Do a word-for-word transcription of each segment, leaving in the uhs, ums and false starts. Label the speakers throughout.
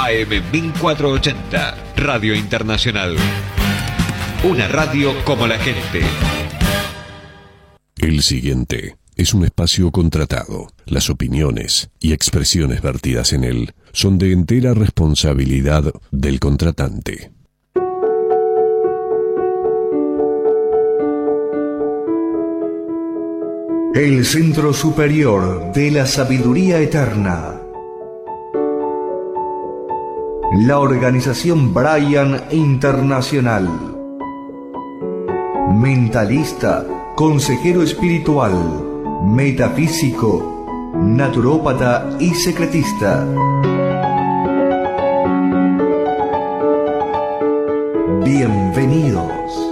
Speaker 1: A M mil cuatrocientos ochenta, Radio Internacional. Una radio como la gente.
Speaker 2: El siguiente es un espacio contratado. Las opiniones y expresiones vertidas en él son de entera responsabilidad del contratante.
Speaker 3: El Centro Superior de la Sabiduría Eterna. La Organización Brian Internacional. Mentalista, consejero espiritual, metafísico, naturópata y secretista. Bienvenidos.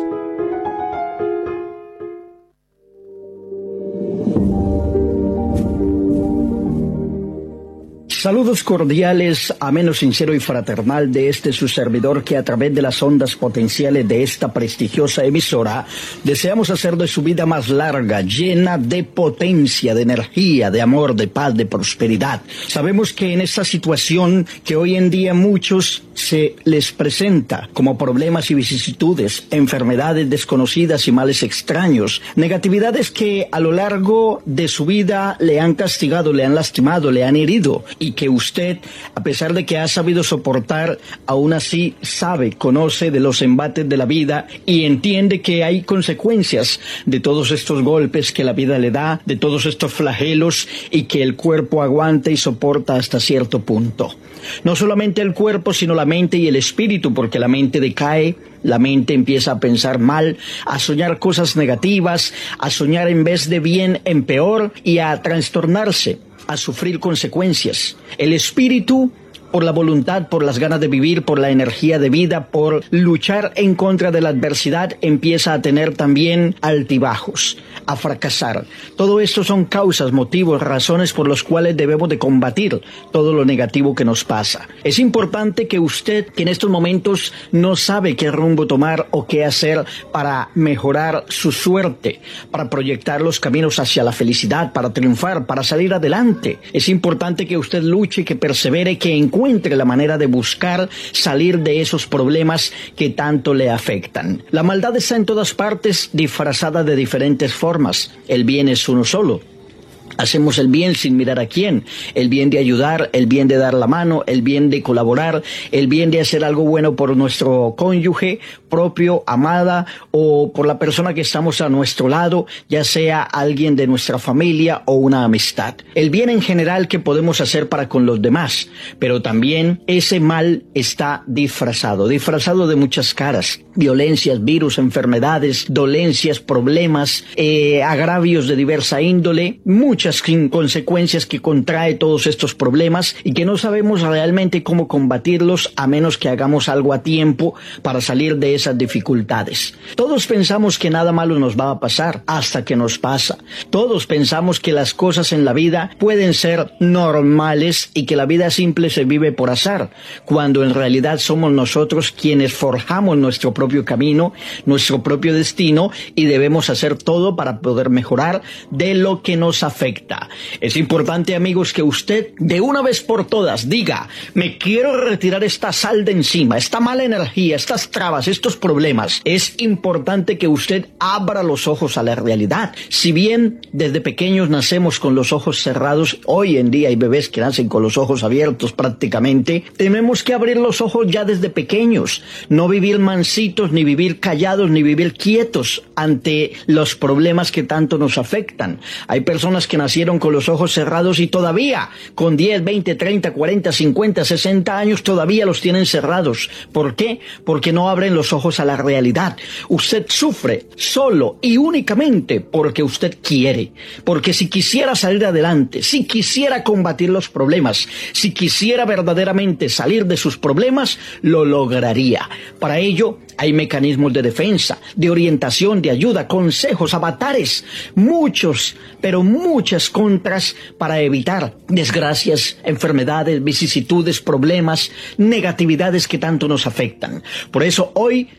Speaker 4: Saludos cordiales, ameno, sincero y fraternal de este su servidor que a través de las ondas potenciales de esta prestigiosa emisora deseamos hacer de su vida más larga, llena de potencia, de energía, de amor, de paz, de prosperidad. Sabemos que en esta situación que hoy en día muchos se les presenta como problemas y vicisitudes, enfermedades desconocidas y males extraños, negatividades que a lo largo de su vida le han castigado, le han lastimado, le han herido, y que usted, a pesar de que ha sabido soportar, aún así sabe, conoce de los embates de la vida y entiende que hay consecuencias de todos estos golpes que la vida le da, de todos estos flagelos, y que el cuerpo aguanta y soporta hasta cierto punto. No solamente el cuerpo, sino la mente y el espíritu, porque la mente decae, la mente empieza a pensar mal, a soñar cosas negativas, a soñar en vez de bien en peor y a trastornarse, a sufrir consecuencias. El espíritu, por la voluntad, por las ganas de vivir, por la energía de vida, por luchar en contra de la adversidad, empieza a tener también altibajos, a fracasar. Todo esto son causas, motivos, razones por los cuales debemos de combatir todo lo negativo que nos pasa. Es importante que usted, que en estos momentos no sabe qué rumbo tomar o qué hacer para mejorar su suerte, para proyectar los caminos hacia la felicidad, para triunfar, para salir adelante, es importante que usted luche, que persevere, que encuentre encuentre la manera de buscar salir de esos problemas que tanto le afectan. La maldad está en todas partes, disfrazada de diferentes formas. El bien es uno solo. Hacemos el bien sin mirar a quién, el bien de ayudar, el bien de dar la mano, el bien de colaborar, el bien de hacer algo bueno por nuestro cónyuge propio, amada, o por la persona que estamos a nuestro lado, ya sea alguien de nuestra familia o una amistad. El bien en general que podemos hacer para con los demás, pero también ese mal está disfrazado, disfrazado de muchas caras, violencias, virus, enfermedades, dolencias, problemas, eh, agravios de diversa índole, muchas consecuencias que contrae todos estos problemas y que no sabemos realmente cómo combatirlos a menos que hagamos algo a tiempo para salir de esas dificultades. Todos pensamos que nada malo nos va a pasar hasta que nos pasa. Todos pensamos que las cosas en la vida pueden ser normales y que la vida simple se vive por azar, cuando en realidad somos nosotros quienes forjamos nuestro propio camino, nuestro propio destino, y debemos hacer todo para poder mejorar de lo que nos afecta. Es importante, amigos, que usted de una vez por todas diga: me quiero retirar esta sal de encima, esta mala energía, estas trabas, estos problemas. Es importante que usted abra los ojos a la realidad. Si bien desde pequeños nacemos con los ojos cerrados, hoy en día hay bebés que nacen con los ojos abiertos prácticamente. Tenemos que abrir los ojos ya desde pequeños, no vivir mansitos, ni vivir callados, ni vivir quietos ante los problemas que tanto nos afectan. Hay personas que nacieron con los ojos cerrados y todavía con diez, veinte, treinta, cuarenta, cincuenta, sesenta años todavía los tienen cerrados. ¿Por qué? Porque no abren los ojos a la realidad. Usted sufre solo y únicamente porque usted quiere. Porque si quisiera salir adelante, si quisiera combatir los problemas, si quisiera verdaderamente salir de sus problemas, lo lograría. Para ello hay mecanismos de defensa, de orientación, de ayuda, consejos, avatares, muchos, pero muchas contras para evitar desgracias, enfermedades, vicisitudes, problemas, negatividades que tanto nos afectan. Por eso hoy